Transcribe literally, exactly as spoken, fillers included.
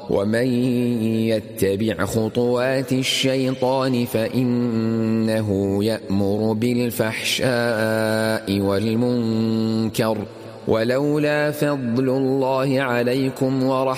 ومن يتبع خطوات الشيطان فإنه يأمر بالفحشاء والمنكر ولولا فضل الله عليكم ورحمته